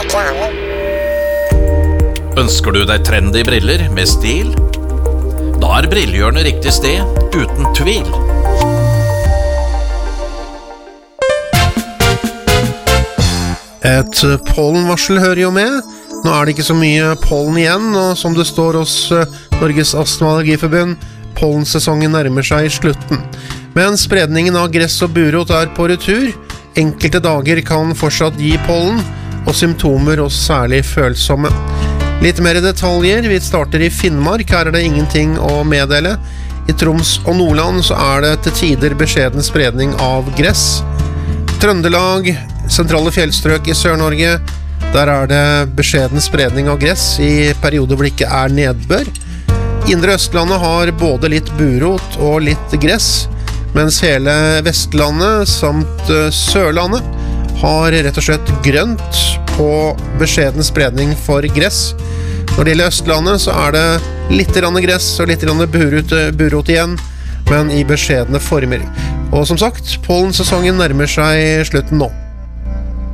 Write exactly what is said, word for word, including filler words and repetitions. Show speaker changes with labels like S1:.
S1: Ønsker du deg trendy briller med stil? Da er brillehjørnet riktig sted, uten tvil.
S2: Et pollenvarsel hører jo med. Nå er det ikke så mye pollen igjen, og som det står hos Norges Astma- og Allergiforbund, pollensesongen nærmer seg slutten. Men spredningen av gress og burot er på retur. Enkelte dager kan fortsatt gi pollen, og symptomer hos særlig følsomme. Litt mer detaljer, vi starter i Finnmark, her er det ingenting å meddele. I Troms og Nordland så er det til tider beskjeden spredning av gress. Trøndelag, sentrale fjellstrøk i Sør-Norge, der er det beskjeden spredning av gress i perioder hvor det ikke er nedbør. Indre Østlandet har både litt burot og litt gress, mens hele Vestlandet samt Sørlandet har rett og slett grønt på beskjeden spredning for gress. Når det gjelder Østlandet så er det litt grann gress og litt grann burot, burot igjen, men i beskjedne former. Og som sagt, pollensesongen nærmer seg slutten nå.